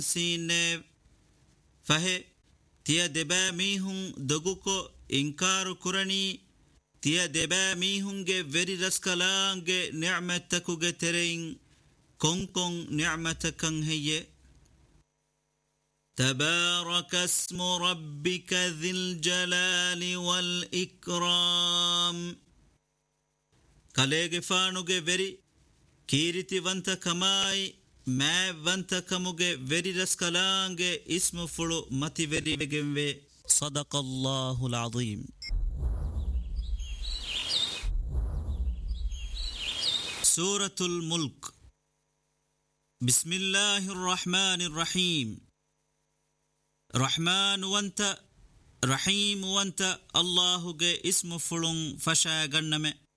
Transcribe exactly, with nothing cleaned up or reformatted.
سين فه تيا دبا ميهن دغوكو إنكار كرني تيا دبا ميهن جي فري رسكلان جي نعمتكو جي ترين كون كون نعمتكن هي تبارك اسم ربك ذي الجلال والإكرام كاليغي فانوغي فري كيرتي وانت كماي ما وانت كموغي فري رسكلانغي اسم فلو متي فري بگنوي صدق الله العظيم. سورة الملك. بسم الله الرحمن الرحيم. رحمن وانت رحيم وانت الله جي اسم فلون فشا غنم